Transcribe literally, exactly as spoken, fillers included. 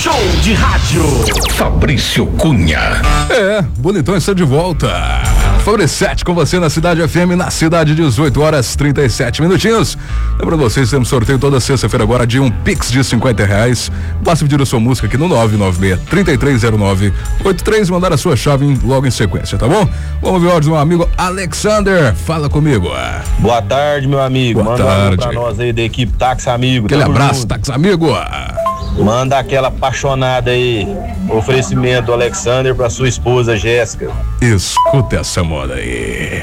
Show de rádio. Fabrício Cunha. É, bonitão está de volta. Fabrício sete com você na Cidade F M, na cidade, dezoito horas trinta e sete minutinhos. Lembra vocês, temos sorteio toda sexta-feira agora de um Pix de cinquenta reais. Basta pedir a sua música aqui no nove nove seis, três três zero nove, oito três e mandar a sua chave em, logo em sequência, tá bom? Vamos ver o áudio do meu amigo Alexander. Fala comigo. Boa tarde, meu amigo. Boa Manda tarde. um pra nós aí da equipe Táxi Amigo. Aquele Tamo abraço, junto. Táxi Amigo. Manda aquela apaixonada aí. Oferecimento do Alexander pra sua esposa, Jéssica. Escuta essa moda aí.